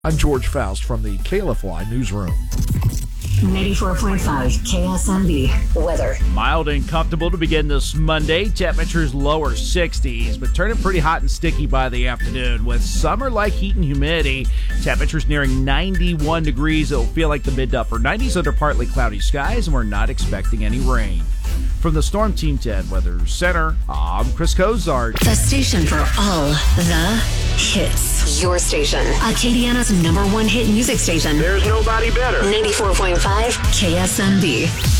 I'm George Faust from the KLFY Newsroom. 94.5 KSMB weather. Mild and comfortable to begin this Monday. Temperatures lower 60s, but turning pretty hot and sticky by the afternoon with summer-like heat and humidity. Temperatures nearing 91 degrees. It'll feel like the mid to upper 90s under partly cloudy skies, and we're not expecting any rain. From the Storm Team 10 Weather Center, I'm Chris Cozart. The station for all the hits. Your station. Acadiana's #1 hit music station. There's nobody better. 94.5 KSMB.